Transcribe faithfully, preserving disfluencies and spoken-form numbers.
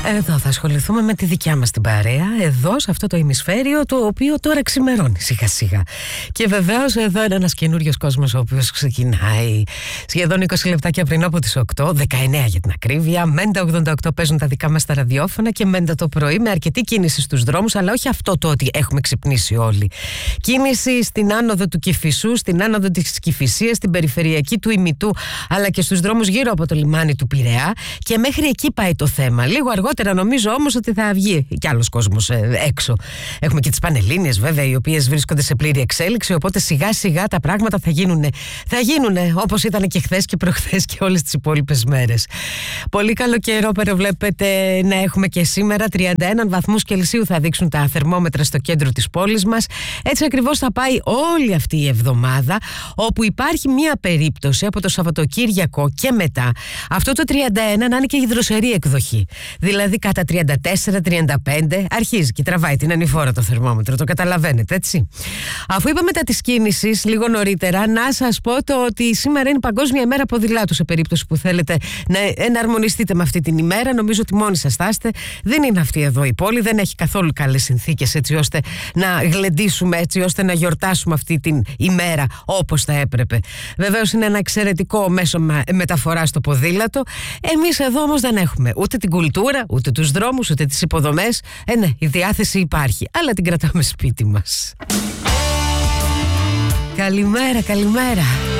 Εδώ θα ασχοληθούμε με τη δικιά μας την παρέα, εδώ σε αυτό το ημισφαίριο, το οποίο τώρα ξημερώνει σιγά σιγά. Και βεβαίως εδώ είναι ένας καινούριος κόσμος, ο οποίος ξεκινάει σχεδόν είκοσι λεπτάκια πριν από τις οκτώ, δεκαεννέα για την ακρίβεια. Μέντα ογδόντα οκτώ παίζουν τα δικά μας τα ραδιόφωνα και Μέντα το πρωί με αρκετή κίνηση στους δρόμους, αλλά όχι αυτό το ότι έχουμε ξυπνήσει όλοι. Κίνηση στην άνοδο του Κηφισού, στην άνοδο της Κηφισίας, στην περιφερειακή του Ημιτού, αλλά και στους δρόμους γύρω από το λιμάνι του Πειραιά. Και μέχρι εκεί πάει το θέμα. Λίγο αργότερα νομίζω όμως ότι θα βγει κι άλλος κόσμος ε, έξω. Έχουμε και τις Πανελλήνιες βέβαια, οι οποίες βρίσκονται σε πλήρη εξέλιξη, οπότε σιγά σιγά τα πράγματα θα γίνουνε, θα γίνουνε όπως ήταν και χθες και προχθές και όλες τις υπόλοιπες μέρες. Πολύ καλό καιρό περιβλέπετε να έχουμε και σήμερα. τριάντα ένα βαθμούς Κελσίου θα δείξουν τα θερμόμετρα στο κέντρο της πόλης μας. Έτσι ακριβώς θα πάει όλη αυτή η εβδομάδα, όπου υπάρχει μια περίπτωση από το Σαββατοκύριακο και μετά αυτό το τριάντα ένα να είναι και υδροσερή εκδοχή. Δηλαδή κατά τριάντα τέσσερα τριάντα πέντε αρχίζει και τραβάει την ανηφόρα το θερμόμετρο, το καταλαβαίνετε, έτσι. Αφού είπα μετά της κίνησης λίγο νωρίτερα, να σας πω το ότι σήμερα είναι Παγκόσμια ημέρα ποδηλάτου, σε περίπτωση που θέλετε να εναρμονιστείτε με αυτή την ημέρα. Νομίζω ότι μόνοι σας θα είστε. Δεν είναι αυτή εδώ η πόλη, δεν έχει καθόλου καλές συνθήκες έτσι ώστε να γλεντήσουμε, έτσι ώστε να γιορτάσουμε αυτή την ημέρα όπως θα έπρεπε. Βεβαίως είναι ένα εξαιρετικό μέσο μεταφοράς το ποδήλατο. Εμείς εδώ όμως δεν έχουμε ούτε την κουλτούρα, ούτε τους δρόμους, ούτε τις υποδομές. Ε, ναι, η διάθεση υπάρχει, αλλά την κρατάμε σπίτι μας. Καλημέρα, καλημέρα.